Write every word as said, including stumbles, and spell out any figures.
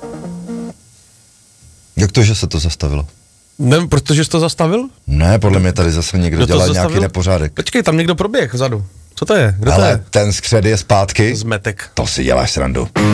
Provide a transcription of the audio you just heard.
Jak to, že se to zastavilo? Nevím, protože jsi to zastavil? Ne, podle mě tady zase někdo dělá nějaký nepořádek. Počkej, tam někdo proběh vzadu. Co to je? Kdo Ale to je? ten skřed je zpátky. Zmetek. To si děláš srandu.